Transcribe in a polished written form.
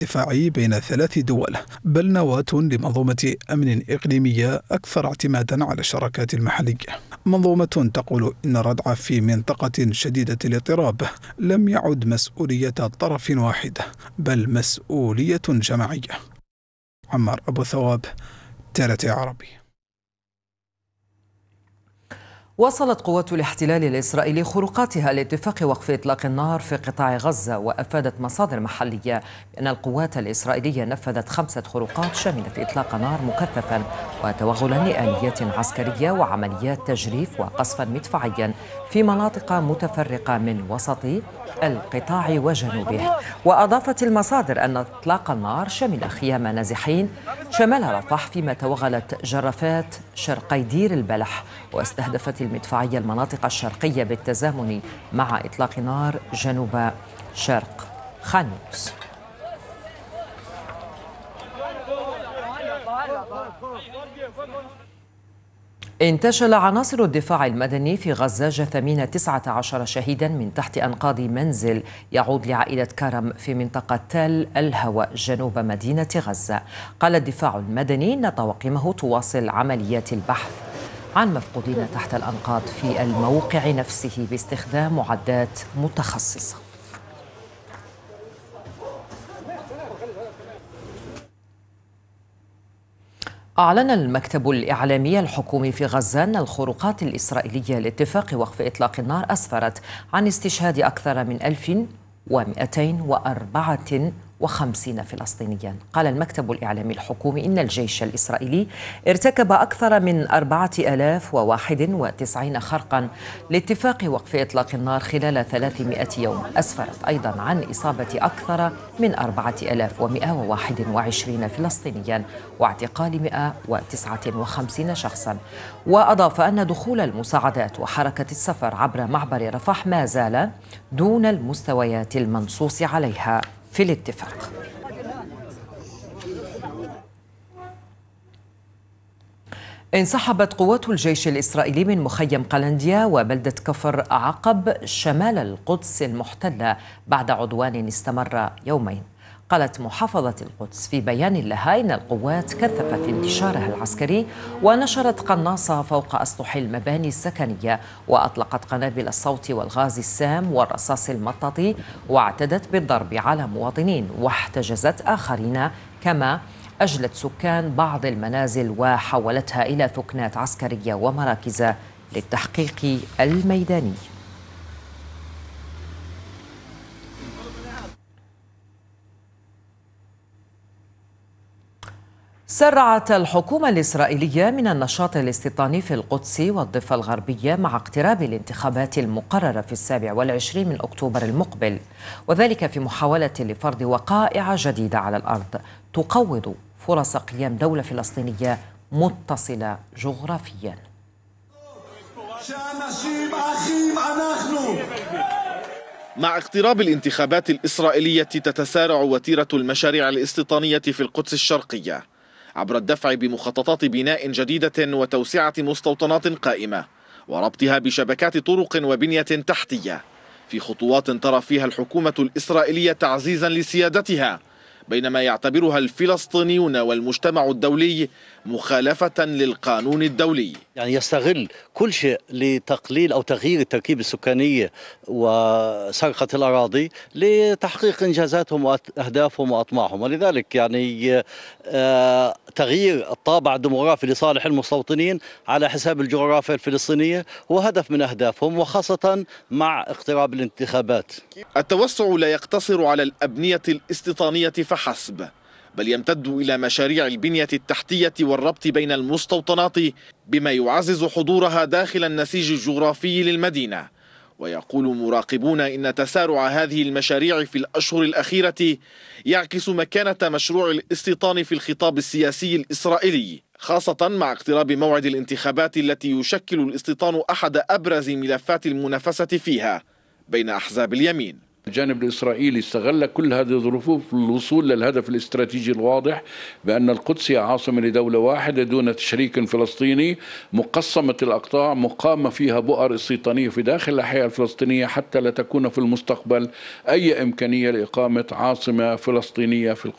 دفاعي بين ثلاث دول، بل نواة لمنظومة أمن إقليمية أكثر اعتمادا على الشراكات المحلية. منظومة تقول إن الردع في منطقة شديدة الاضطراب لم يعد مسؤولية طرف واحد، بل مسؤولية جماعية. عمار أبو ثواب، TRT عربي. واصلت قوات الاحتلال الإسرائيلي خروقاتها لاتفاق وقف إطلاق النار في قطاع غزة، وأفادت مصادر محلية بأن القوات الإسرائيلية نفذت 5 خروقات شملت إطلاق نار مكثفا وتوغلا لآليات عسكرية وعمليات تجريف وقصفا مدفعيا في مناطق متفرقة من وسط القطاع وجنوبه. وأضافت المصادر أن إطلاق النار شمل خيام نازحين شمال رفح، فيما توغلت جرافات شرقي دير البلح، واستهدفت المدفعية المناطق الشرقية بالتزامن مع إطلاق نار جنوب شرق خان يونس. انتشل عناصر الدفاع المدني في غزة جثامين 19 شهيدا من تحت أنقاض منزل يعود لعائلة كرم في منطقة تل الهواء جنوب مدينة غزة. قال الدفاع المدني أن طواقمه تواصل عمليات البحث عن مفقودين تحت الأنقاض في الموقع نفسه باستخدام معدات متخصصة. أعلن المكتب الإعلامي الحكومي في غزة أن الخروقات الإسرائيلية لاتفاق وقف إطلاق النار أسفرت عن استشهاد أكثر من 1254 فلسطينيا. قال المكتب الإعلامي الحكومي إن الجيش الإسرائيلي ارتكب أكثر من 4091 خرقا لاتفاق وقف إطلاق النار خلال 300 يوم. أسفرت أيضا عن إصابة أكثر من 4121 فلسطينيا واعتقال 159 شخصا. وأضاف أن دخول المساعدات وحركة السفر عبر معبر رفح ما زال دون المستويات المنصوص عليها في الاتفاق. انسحبت قوات الجيش الإسرائيلي من مخيم قلنديا وبلدة كفر عقب شمال القدس المحتلة بعد عدوان استمر يومين. قالت محافظة القدس في بيان لها إن القوات كثفت انتشارها العسكري ونشرت قناصة فوق أسطح المباني السكنية، وأطلقت قنابل الصوت والغاز السام والرصاص المطاطي، واعتدت بالضرب على مواطنين واحتجزت آخرين، كما أجلت سكان بعض المنازل وحولتها إلى ثكنات عسكرية ومراكز للتحقيق الميداني. سرعت الحكومة الإسرائيلية من النشاط الاستيطاني في القدس والضفة الغربية مع اقتراب الانتخابات المقررة في 27 من أكتوبر المقبل، وذلك في محاولة لفرض وقائع جديدة على الأرض تقوض فرص قيام دولة فلسطينية متصلة جغرافيا. مع اقتراب الانتخابات الإسرائيلية تتسارع وتيرة المشاريع الاستيطانية في القدس الشرقية عبر الدفع بمخططات بناء جديدة وتوسعة مستوطنات قائمة وربطها بشبكات طرق وبنية تحتية، في خطوات ترى فيها الحكومة الإسرائيلية تعزيزا لسيادتها، بينما يعتبرها الفلسطينيون والمجتمع الدولي مخالفة للقانون الدولي. يعني يستغل كل شيء لتقليل أو تغيير التركيبة السكانية وسرقة الأراضي لتحقيق إنجازاتهم وأهدافهم وأطماعهم، ولذلك يعني تغيير الطابع الديموغرافي لصالح المستوطنين على حساب الجغرافيا الفلسطينية هو هدف من أهدافهم، وخاصة مع اقتراب الانتخابات. التوسع لا يقتصر على الأبنية الاستيطانية فحسب، بل يمتد إلى مشاريع البنية التحتية والربط بين المستوطنات بما يعزز حضورها داخل النسيج الجغرافي للمدينة. ويقول مراقبون إن تسارع هذه المشاريع في الأشهر الأخيرة يعكس مكانة مشروع الاستيطان في الخطاب السياسي الإسرائيلي، خاصة مع اقتراب موعد الانتخابات التي يشكل الاستيطان أحد أبرز ملفات المنافسة فيها بين أحزاب اليمين. الجانب الإسرائيلي استغل كل هذه الظروف للوصول للهدف الاستراتيجي الواضح بأن القدس هي عاصمة لدولة واحدة دون تشريك فلسطيني، مقسمة الأقطاع، مقامة فيها بؤر استيطانية في داخل الأحياء الفلسطينية حتى لا تكون في المستقبل أي إمكانية لإقامة عاصمة فلسطينية في القدس.